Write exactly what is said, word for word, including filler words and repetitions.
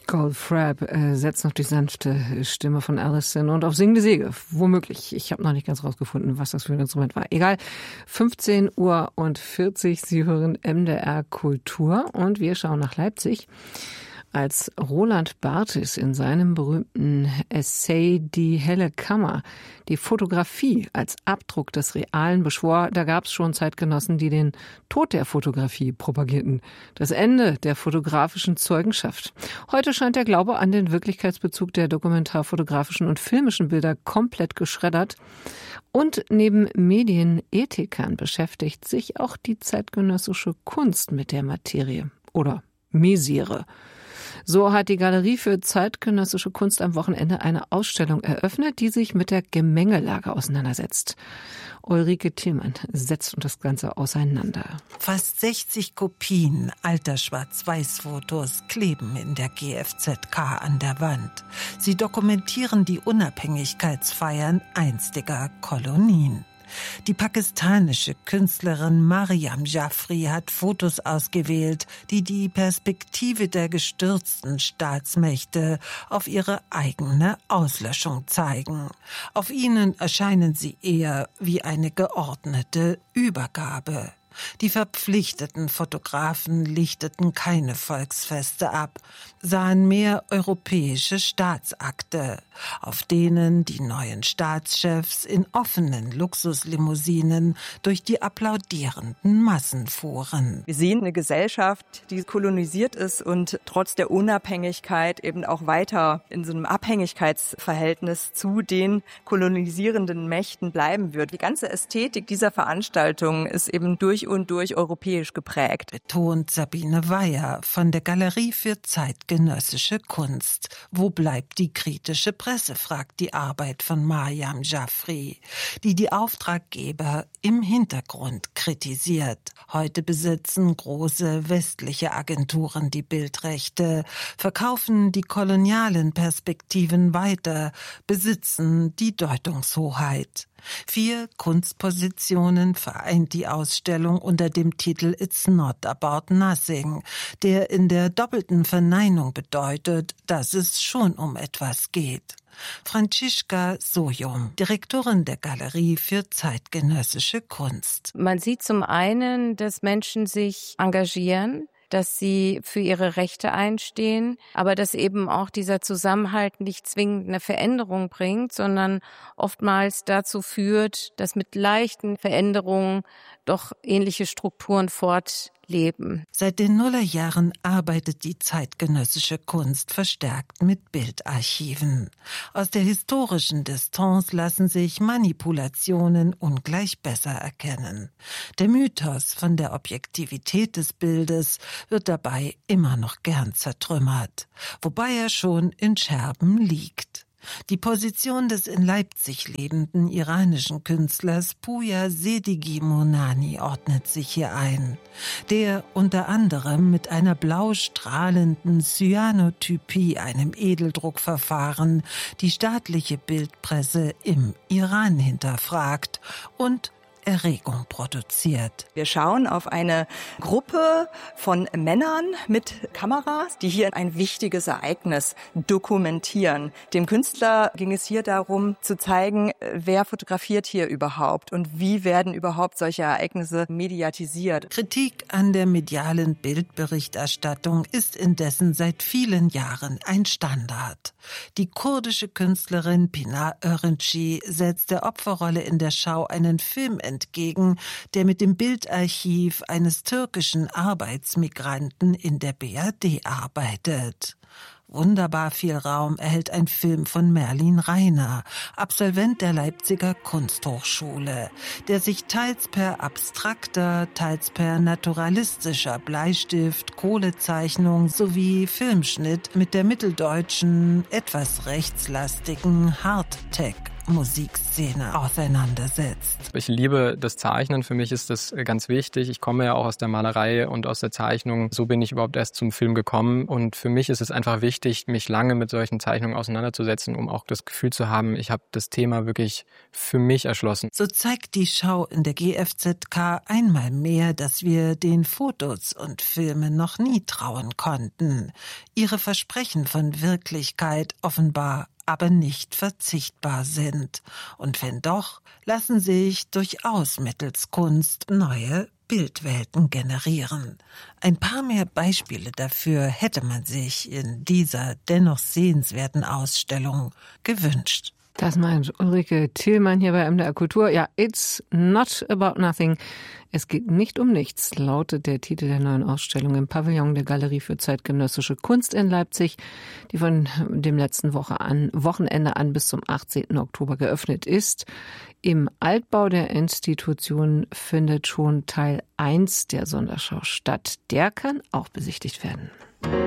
Goldfrapp äh, setzt noch die sanfte Stimme von Alison und auf singende Säge, womöglich. Ich habe noch nicht ganz rausgefunden, was das für ein Instrument war. Egal, fünfzehn Uhr und vierzig, Sie hören M D R Kultur und wir schauen nach Leipzig. Als Roland Barthes in seinem berühmten Essay Die helle Kammer die Fotografie als Abdruck des Realen beschwor, da gab es schon Zeitgenossen, die den Tod der Fotografie propagierten. Das Ende der fotografischen Zeugenschaft. Heute scheint der Glaube an den Wirklichkeitsbezug der dokumentarfotografischen und filmischen Bilder komplett geschreddert. Und neben Medienethikern beschäftigt sich auch die zeitgenössische Kunst mit der Materie oder Misere. So hat die Galerie für zeitgenössische Kunst am Wochenende eine Ausstellung eröffnet, die sich mit der Gemengelage auseinandersetzt. Ulrike Thielmann setzt das Ganze auseinander. Fast sechzig Kopien alter Schwarz-Weiß-Fotos kleben in der G F Z K an der Wand. Sie dokumentieren die Unabhängigkeitsfeiern einstiger Kolonien. Die pakistanische Künstlerin Maryam Jafri hat Fotos ausgewählt, die die Perspektive der gestürzten Staatsmächte auf ihre eigene Auslöschung zeigen. Auf ihnen erscheinen sie eher wie eine geordnete Übergabe. Die verpflichteten Fotografen lichteten keine Volksfeste ab, sahen mehr europäische Staatsakte, auf denen die neuen Staatschefs in offenen Luxuslimousinen durch die applaudierenden Massen fuhren. Wir sehen eine Gesellschaft, die kolonisiert ist und trotz der Unabhängigkeit eben auch weiter in so einem Abhängigkeitsverhältnis zu den kolonisierenden Mächten bleiben wird. Die ganze Ästhetik dieser Veranstaltung ist eben durch und durch europäisch geprägt. Betont Sabine Weyer von der Galerie für zeitgenössische Kunst. Wo bleibt die kritische Presse, fragt die Arbeit von Maryam Jafri, die die Auftraggeber im Hintergrund kritisiert. Heute besitzen große westliche Agenturen die Bildrechte, verkaufen die kolonialen Perspektiven weiter, besitzen die Deutungshoheit. Vier Kunstpositionen vereint die Ausstellung unter dem Titel It's Not About Nothing, der in der doppelten Verneinung bedeutet, dass es schon um etwas geht. Franziska Sojum, Direktorin der Galerie für zeitgenössische Kunst. Man sieht zum einen, dass Menschen sich engagieren, dass sie für ihre Rechte einstehen, aber dass eben auch dieser Zusammenhalt nicht zwingend eine Veränderung bringt, sondern oftmals dazu führt, dass mit leichten Veränderungen doch ähnliche Strukturen fortleben. Seit den Nullerjahren arbeitet die zeitgenössische Kunst verstärkt mit Bildarchiven. Aus der historischen Distanz lassen sich Manipulationen ungleich besser erkennen. Der Mythos von der Objektivität des Bildes wird dabei immer noch gern zertrümmert, wobei er schon in Scherben liegt. Die Position des in Leipzig lebenden iranischen Künstlers Pouya Sedigi Monani ordnet sich hier ein, der unter anderem mit einer blau strahlenden Cyanotypie, einem Edeldruckverfahren, die staatliche Bildpresse im Iran hinterfragt und Erregung produziert. Wir schauen auf eine Gruppe von Männern mit Kameras, die hier ein wichtiges Ereignis dokumentieren. Dem Künstler ging es hier darum, zu zeigen, wer fotografiert hier überhaupt und wie werden überhaupt solche Ereignisse mediatisiert. Kritik an der medialen Bildberichterstattung ist indessen seit vielen Jahren ein Standard. Die kurdische Künstlerin Pınar Öğrenci setzt der Opferrolle in der Schau einen Film entgegen, der mit dem Bildarchiv eines türkischen Arbeitsmigranten in der B R D arbeitet. Wunderbar viel Raum erhält ein Film von Merlin Reiner, Absolvent der Leipziger Kunsthochschule, der sich teils per abstrakter, teils per naturalistischer Bleistift, Kohlezeichnung sowie Filmschnitt mit der mitteldeutschen, etwas rechtslastigen Hardtech Musikszene auseinandersetzt. Ich liebe das Zeichnen, für mich ist das ganz wichtig. Ich komme ja auch aus der Malerei und aus der Zeichnung. So bin ich überhaupt erst zum Film gekommen und für mich ist es einfach wichtig, mich lange mit solchen Zeichnungen auseinanderzusetzen, um auch das Gefühl zu haben, ich habe das Thema wirklich für mich erschlossen. So zeigt die Schau in der G F Z K einmal mehr, dass wir den Fotos und Filmen noch nie trauen konnten. Ihre Versprechen von Wirklichkeit offenbar aber nicht verzichtbar sind. Und wenn doch, lassen sich durchaus mittels Kunst neue Bildwelten generieren. Ein paar mehr Beispiele dafür hätte man sich in dieser dennoch sehenswerten Ausstellung gewünscht. Das meint Ulrike Thielmann hier bei M D R Kultur. Ja, it's not about nothing. Es geht nicht um nichts, lautet der Titel der neuen Ausstellung im Pavillon der Galerie für zeitgenössische Kunst in Leipzig, die von dem letzten Woche an, Wochenende an bis zum achtzehnten Oktober geöffnet ist. Im Altbau der Institution findet schon Teil eins der Sonderschau statt. Der kann auch besichtigt werden.